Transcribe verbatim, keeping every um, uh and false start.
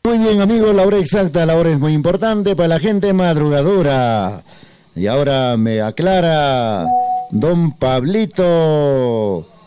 Muy bien, amigos, la hora exacta, la hora es muy importante para la gente madrugadora. Y ahora me aclara don Pablito